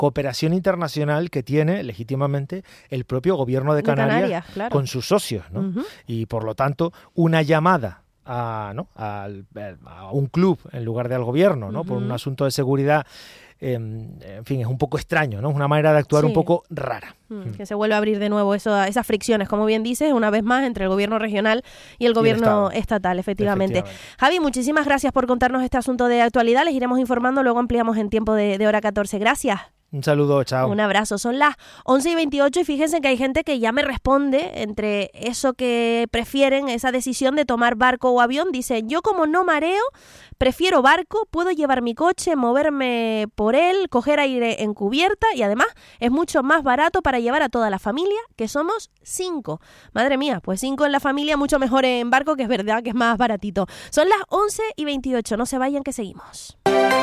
cooperación internacional que tiene legítimamente el propio gobierno de Canarias claro, con sus socios, ¿no? Uh-huh. Y por lo tanto, una llamada a un club en lugar de al gobierno, ¿no? Uh-huh. Por un asunto de seguridad, en fin, es un poco extraño, ¿no? Es una manera de actuar un poco rara. Que se vuelve a abrir de nuevo esas fricciones, como bien dices, una vez más entre el gobierno regional y el gobierno estatal, efectivamente. Javi, muchísimas gracias por contarnos este asunto de actualidad. Les iremos informando, luego ampliamos en tiempo de hora 14. Gracias. Un saludo, chao. Un abrazo. Son las 11:28 y fíjense que hay gente que ya me responde entre eso que prefieren, esa decisión de tomar barco o avión. Dicen, yo como no mareo, prefiero barco, puedo llevar mi coche, moverme por él, coger aire en cubierta y además es mucho más barato para llevar a toda la familia, que somos 5. Madre mía, pues 5 en la familia, mucho mejor en barco, que es verdad que es más baratito. Son las 11:28, no se vayan que seguimos.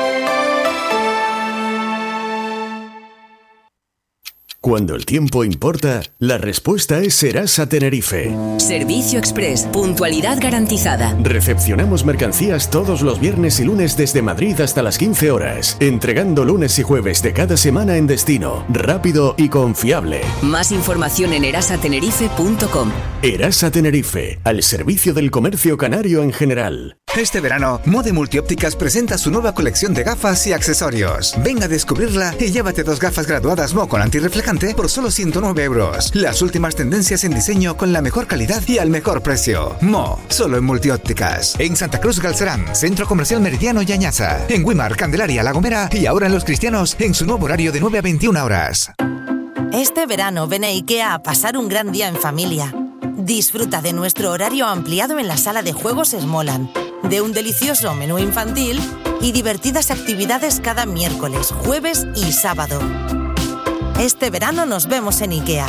Cuando el tiempo importa, la respuesta es Serasa Tenerife. Servicio Express, puntualidad garantizada. Recepcionamos mercancías todos los viernes y lunes desde Madrid hasta las 15 horas, entregando lunes y jueves de cada semana en destino, rápido y confiable. Más información en erasatenerife.com. Erasa Tenerife, al servicio del comercio canario en general. Este verano, Mode Multiópticas presenta su nueva colección de gafas y accesorios. Ven a descubrirla y llévate 2 gafas graduadas Mo con antirreflejante por solo 109 euros. Las últimas tendencias en diseño con la mejor calidad y al mejor precio. Mo, solo en Multiópticas. En Santa Cruz Galcerán, Centro Comercial Meridiano y Añaza. En Güímar, Candelaria, La Gomera y ahora en Los Cristianos en su nuevo horario de 9 a 21 horas. Este verano ven a IKEA a pasar un gran día en familia. Disfruta de nuestro horario ampliado en la sala de juegos Smoland, de un delicioso menú infantil y divertidas actividades cada miércoles, jueves y sábado. Este verano nos vemos en IKEA.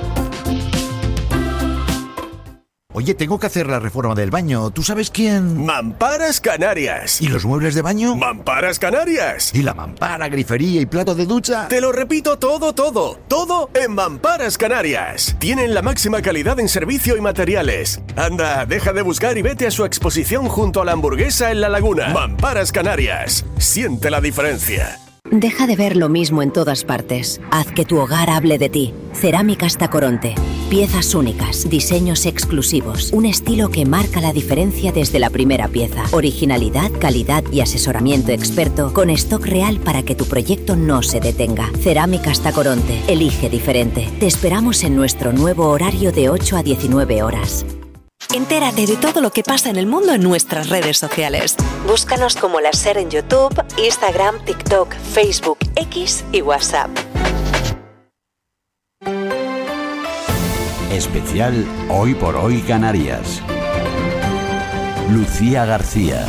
Oye, tengo que hacer la reforma del baño. ¿Tú sabes quién? Mamparas Canarias. ¿Y los muebles de baño? Mamparas Canarias. ¿Y la mampara, grifería y plato de ducha? Te lo repito todo en Mamparas Canarias. Tienen la máxima calidad en servicio y materiales. Anda, deja de buscar y vete a su exposición junto a la Hamburguesa en La Laguna. Mamparas Canarias. Siente la diferencia. Deja de ver lo mismo en todas partes. Haz que tu hogar hable de ti. Cerámicas Tacoronte. Piezas únicas, diseños exclusivos, un estilo que marca la diferencia desde la primera pieza. Originalidad, calidad y asesoramiento experto con stock real para que tu proyecto no se detenga. Cerámicas Tacoronte. Elige diferente. Te esperamos en nuestro nuevo horario de 8 a 19 horas. Entérate de todo lo que pasa en el mundo en nuestras redes sociales. Búscanos como La Ser en YouTube, Instagram, TikTok, Facebook, X y WhatsApp. Especial Hoy por Hoy Canarias. Lucía García.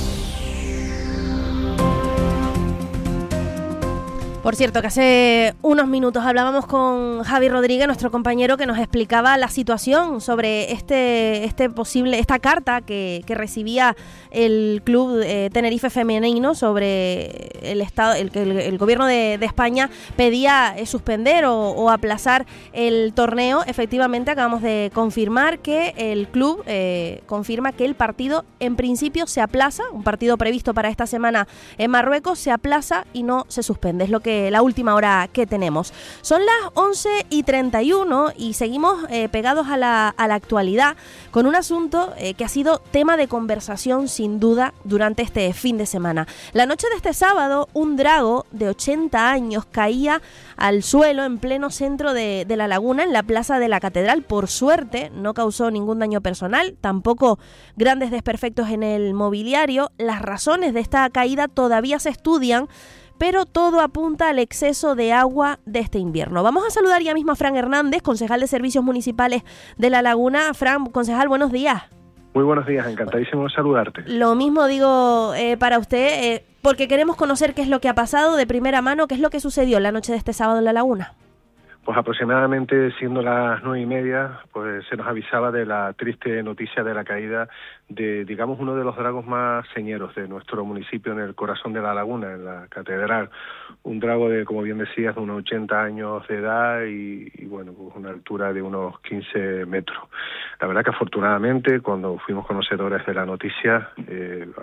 Por cierto, que hace unos minutos hablábamos con Javi Rodríguez, nuestro compañero, que nos explicaba la situación sobre esta carta que recibía el club Tenerife Femenino sobre el estado, el gobierno de España pedía suspender o aplazar el torneo. Efectivamente, acabamos de confirmar que el club confirma que el partido en principio se aplaza, un partido previsto para esta semana en Marruecos se aplaza y no se suspende. Es lo que la última hora que tenemos. Son las 11:31 y seguimos pegados a la actualidad con un asunto que ha sido tema de conversación sin duda durante este fin de semana. La noche de este sábado, un drago de 80 años caía al suelo en pleno centro de La Laguna, en la plaza de la Catedral. Por suerte, no causó ningún daño personal, tampoco grandes desperfectos en el mobiliario. Las razones de esta caída todavía se estudian, pero todo apunta al exceso de agua de este invierno. Vamos a saludar ya mismo a Fran Hernández, concejal de Servicios Municipales de La Laguna. Fran, concejal, buenos días. Muy buenos días, encantadísimo de saludarte. Lo mismo digo para usted, porque queremos conocer qué es lo que ha pasado de primera mano, qué es lo que sucedió la noche de este sábado en La Laguna. Pues aproximadamente siendo las 9:30, pues se nos avisaba de la triste noticia de la caída de, digamos, uno de los dragos más señeros de nuestro municipio en el corazón de La Laguna, en la Catedral. Un drago de, como bien decías, de unos 80 años de edad y bueno, pues una altura de unos 15 metros. La verdad que afortunadamente, cuando fuimos conocedores de la noticia,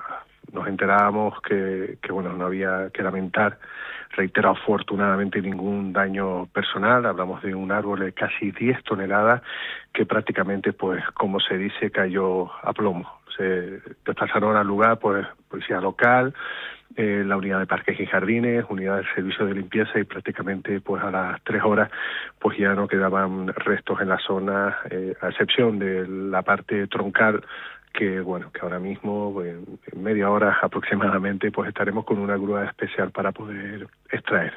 nos enterábamos que bueno, no había que lamentar, reitero, afortunadamente ningún daño personal. Hablamos de un árbol de casi 10 toneladas que prácticamente, pues como se dice, cayó a plomo. Se desplazaron al lugar, pues, policía local, la unidad de parques y jardines, unidad del servicio de limpieza, y prácticamente pues a las 3 horas pues ya no quedaban restos en la zona, a excepción de la parte troncal, que bueno, que ahora mismo en media hora aproximadamente pues estaremos con una grúa especial para poder extraer.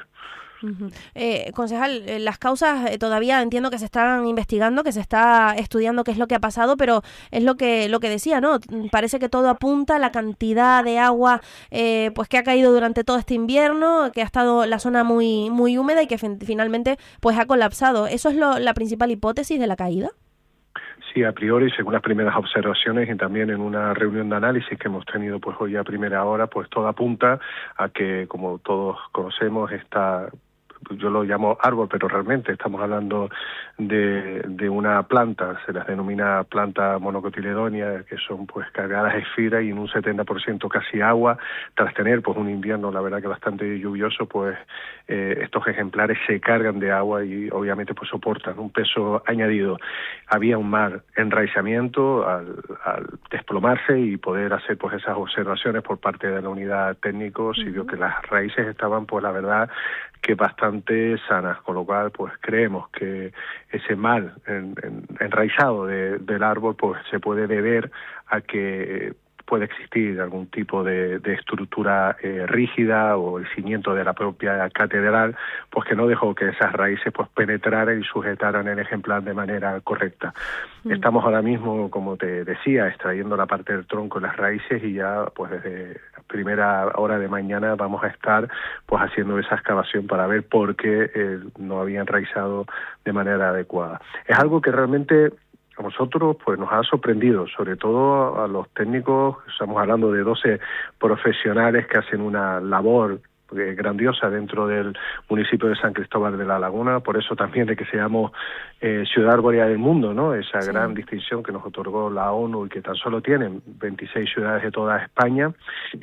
Concejal, las causas todavía entiendo que se están investigando, que se está estudiando qué es lo que ha pasado, pero es lo que decía, ¿no? Parece que todo apunta a la cantidad de agua pues que ha caído durante todo este invierno, que ha estado la zona muy húmeda y que finalmente pues ha colapsado. ¿Eso es la principal hipótesis de la caída? Sí, a priori, según las primeras observaciones y también en una reunión de análisis que hemos tenido pues hoy a primera hora, pues todo apunta a que, como todos conocemos, yo lo llamo árbol, pero realmente estamos hablando de una planta, se las denomina planta monocotiledonia, que son pues cargadas esfiras y en un 70% casi agua. Tras tener pues un invierno, la verdad que bastante lluvioso, pues estos ejemplares se cargan de agua y obviamente pues soportan un peso añadido. Había un mal enraizamiento al desplomarse y poder hacer pues esas observaciones por parte de la unidad técnico, se vio que las raíces estaban pues la verdad que bastante sanas, con lo cual pues creemos que ese mal enraizado del árbol pues se puede deber a que puede existir algún tipo de estructura rígida o el cimiento de la propia catedral, pues que no dejó que esas raíces pues penetraran y sujetaran el ejemplar de manera correcta. Estamos ahora mismo, como te decía, extrayendo la parte del tronco y las raíces, y ya pues desde primera hora de mañana vamos a estar pues haciendo esa excavación para ver por qué no había enraizado de manera adecuada. Es algo que realmente a nosotros pues nos ha sorprendido, sobre todo a los técnicos. Estamos hablando de 12 profesionales que hacen una labor grandiosa dentro del municipio de San Cristóbal de la Laguna, por eso también de que seamos ciudad arbórea del mundo, ¿no? Esa gran distinción que nos otorgó la ONU y que tan solo tienen 26 ciudades de toda España.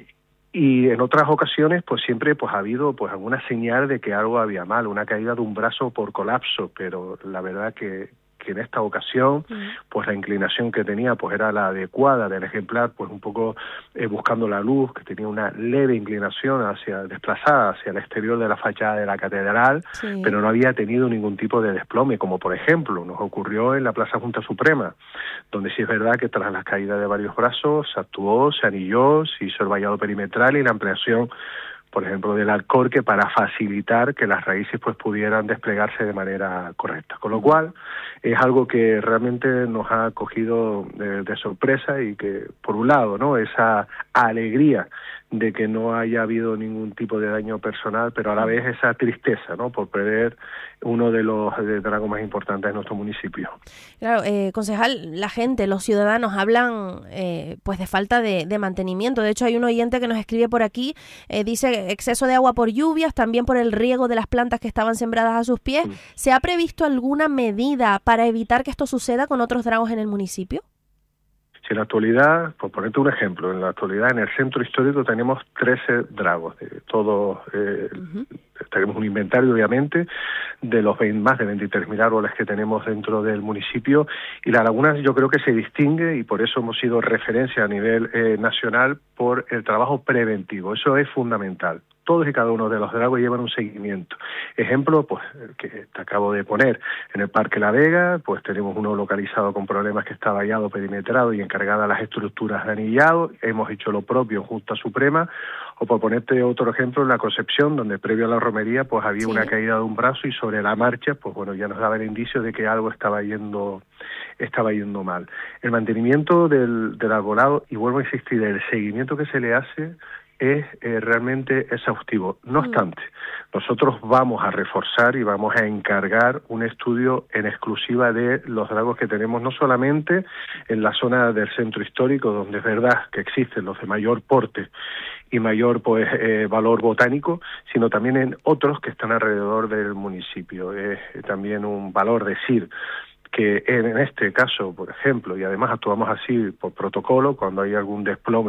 Y en otras ocasiones pues siempre pues ha habido pues alguna señal de que algo había mal, una caída de un brazo por colapso, pero la verdad que en esta ocasión pues la inclinación que tenía pues era la adecuada del ejemplar, pues un poco buscando la luz, que tenía una leve inclinación desplazada hacia el exterior de la fachada de la catedral, pero no había tenido ningún tipo de desplome, como por ejemplo nos ocurrió en la Plaza Junta Suprema, donde sí es verdad que tras la caída de varios brazos se actuó, se anilló, se hizo el vallado perimetral y la ampliación, por ejemplo, del alcorque para facilitar que las raíces pues pudieran desplegarse de manera correcta. Con lo cual es algo que realmente nos ha cogido de sorpresa, y que por un lado, ¿no?, esa alegría de que no haya habido ningún tipo de daño personal, pero a la vez esa tristeza, ¿no?, por perder uno de los dragos más importantes de nuestro municipio. Claro, concejal, la gente, los ciudadanos hablan pues de falta de mantenimiento. De hecho, hay un oyente que nos escribe por aquí, dice exceso de agua por lluvias, también por el riego de las plantas que estaban sembradas a sus pies. ¿Se ha previsto alguna medida para evitar que esto suceda con otros dragos en el municipio? En la actualidad, por ponerte un ejemplo, en la actualidad en el centro histórico tenemos 13 dragos, todos tenemos un inventario obviamente de los más de 23.000 árboles que tenemos dentro del municipio, y la laguna yo creo que se distingue, y por eso hemos sido referencia a nivel nacional por el trabajo preventivo. Eso es fundamental. Todos y cada uno de los dragos llevan un seguimiento. Ejemplo, pues el que te acabo de poner, en el Parque La Vega, pues tenemos uno localizado con problemas que está vallado, perimetrado y encargada las estructuras de anillado. Hemos hecho lo propio en Junta Suprema. O por ponerte otro ejemplo, en la Concepción, donde previo a la romería pues había una caída de un brazo, y sobre la marcha pues bueno, ya nos daba el indicio de que algo estaba yendo mal. El mantenimiento del arbolado, y vuelvo a insistir, el seguimiento que se le hace es realmente exhaustivo. No obstante, nosotros vamos a reforzar y vamos a encargar un estudio en exclusiva de los dragos que tenemos, no solamente en la zona del centro histórico, donde es verdad que existen los de mayor porte y mayor valor botánico, sino también en otros que están alrededor del municipio. Es también un valor decir que en este caso, por ejemplo, y además actuamos así por protocolo, cuando hay algún desplome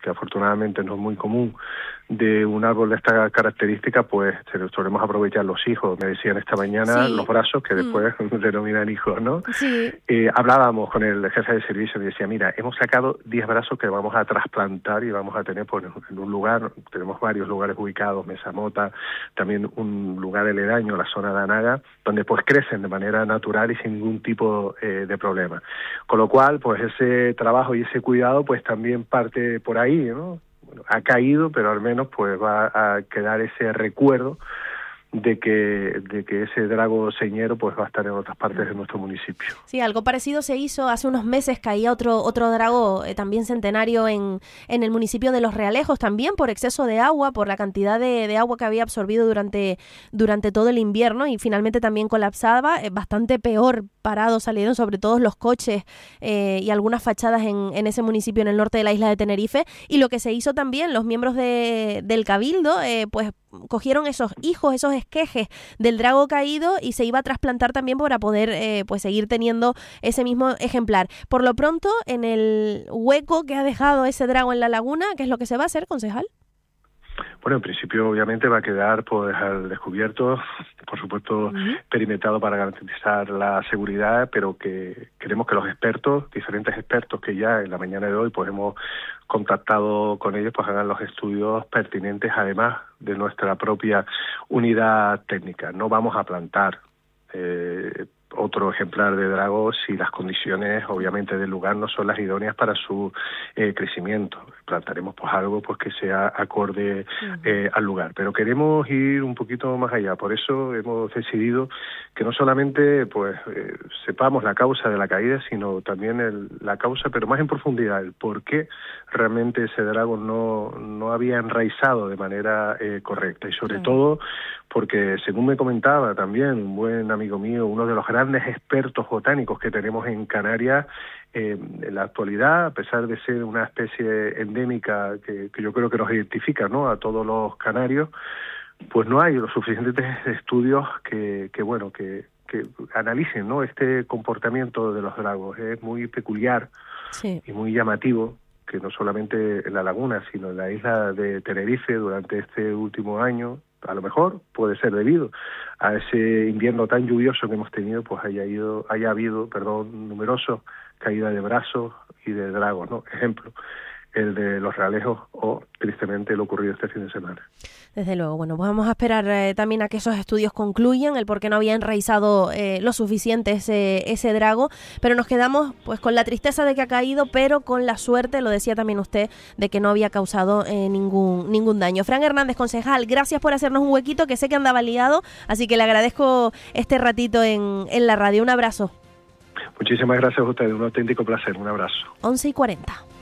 que afortunadamente no es muy común, de un árbol de esta característica, pues solemos aprovechar los hijos. Me decían esta mañana los brazos, que después denominan hijos, ¿no? Sí. Hablábamos con el jefe de servicio y decía, mira, hemos sacado 10 brazos que vamos a trasplantar y vamos a tener pues, en un lugar, tenemos varios lugares ubicados, Mesa Mota, también un lugar aledaño, la zona de Anaga, donde pues crecen de manera natural y sin ningún tipo de problema. Con lo cual, pues ese trabajo y ese cuidado pues también parte por ahí, ¿no? Bueno, ha caído, pero al menos pues va a quedar ese recuerdo de que ese drago señero pues va a estar en otras partes de nuestro municipio. Sí, algo parecido se hizo hace unos meses, caía otro drago también centenario en el municipio de Los Realejos, también por exceso de agua, por la cantidad de agua que había absorbido durante todo el invierno, y finalmente también colapsaba, bastante peor parados salieron sobre todo los coches y algunas fachadas en ese municipio en el norte de la isla de Tenerife. Y lo que se hizo también, los miembros del Cabildo pues cogieron esos hijos, esos esquejes del drago caído, y se iba a trasplantar también para poder pues seguir teniendo ese mismo ejemplar. Por lo pronto, en el hueco que ha dejado ese drago en la laguna, ¿qué es lo que se va a hacer, concejal? Bueno, en principio obviamente va a quedar pues al descubierto, por supuesto perimetrado para garantizar la seguridad, pero que queremos que los expertos, diferentes expertos que ya en la mañana de hoy pues hemos contactado con ellos, pues hagan los estudios pertinentes, además de nuestra propia unidad técnica. No vamos a plantar otro ejemplar de drago si las condiciones obviamente del lugar no son las idóneas para su crecimiento. Plantaremos pues algo pues que sea acorde al lugar, pero queremos ir un poquito más allá. Por eso hemos decidido que no solamente pues sepamos la causa de la caída, sino también la causa, pero más en profundidad, el por qué realmente ese drago no había enraizado de manera correcta, y sobre todo porque, según me comentaba también un buen amigo mío, uno de los grandes expertos botánicos que tenemos en Canarias, en la actualidad, a pesar de ser una especie endémica que yo creo que nos identifica, ¿no?, a todos los canarios, pues no hay los suficientes estudios que analicen, ¿no?, este comportamiento de los dragos. Es muy peculiar y muy llamativo que no solamente en la laguna, sino en la isla de Tenerife durante este último año, a lo mejor puede ser debido a ese invierno tan lluvioso que hemos tenido, pues haya habido numerosas caídas de brazos y de dragos, ¿no? Ejemplo, el de Los Realejos o, tristemente, lo ocurrido este fin de semana. Desde luego. Bueno, pues vamos a esperar también a que esos estudios concluyan el por qué no había enraizado lo suficiente ese drago, pero nos quedamos pues con la tristeza de que ha caído, pero con la suerte, lo decía también usted, de que no había causado ningún daño. Fran Hernández, concejal, gracias por hacernos un huequito, que sé que andaba liado, así que le agradezco este ratito en la radio. Un abrazo. Muchísimas gracias a ustedes, un auténtico placer, un abrazo. 11:40.